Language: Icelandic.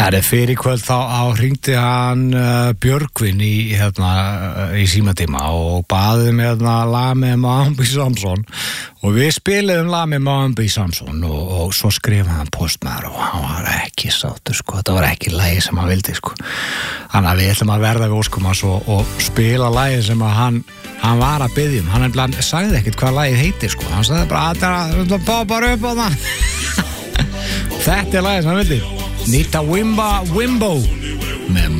Herri, fyrir kvöld þá hringdi hann Björgvin í símatíma og baði með lag með Mambi Samson og við spiluðum lag með Mambi Samson og svo skrifaði hann postmaður og hann var ekki sáttur sko, þetta var ekki lagi sem hann vildi sko. Þannig að við ætlum að verða við óskum hans og spila lagi sem að hann var að biðja hann sagði ekkert hvað lagið heitir sko, hann sagði bara að poppar upp á það þetta lagið sem hann vildi Nita Wimbo með